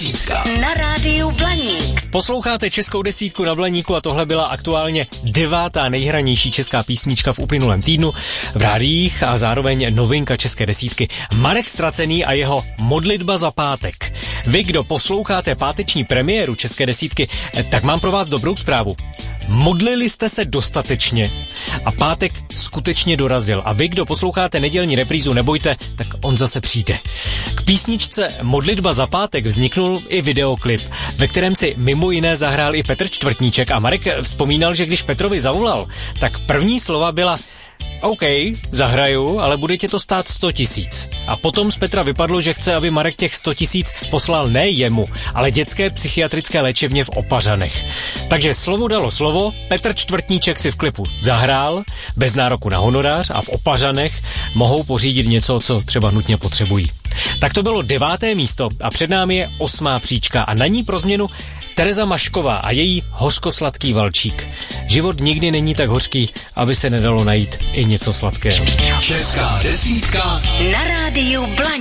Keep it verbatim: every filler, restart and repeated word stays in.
desítka na rádiu Blaník. Posloucháte Českou desítku na Blaníku a tohle byla aktuálně devátá nejhranější česká písnička v uplynulém týdnu v rádiích a zároveň novinka České desítky. Marek Ztracený a jeho Modlitba za pátek. Vy, kdo posloucháte páteční premiéru České desítky, tak mám pro vás dobrou zprávu. Modlili jste se dostatečně a pátek skutečně dorazil. A vy, kdo posloucháte nedělní reprízu, nebojte, tak on zase přijde. K písničce Modlitba za pátek vzniknul i videoklip, ve kterém si mimo jiné zahrál i Petr Čtvrtníček a Marek vzpomínal, že když Petrovi zavolal, tak první slova byla: OK, zahraju, ale bude tě to stát sto tisíc. A potom z Petra vypadlo, že chce, aby Marek těch sto tisíc poslal ne jemu, ale dětské psychiatrické léčebně v Opařanech. Takže slovo dalo slovo, Petr Čtvrtníček si v klipu zahrál, bez nároku na honorář a v Opařanech mohou pořídit něco, co třeba nutně potřebují. Tak to bylo deváté místo a před námi je osmá příčka a na ní pro změnu Tereza Mašková a její Hořkosladký valčík. Život nikdy není tak hořký, aby se nedalo najít i něco sladkého. Česká desítka na rádiu Blaník.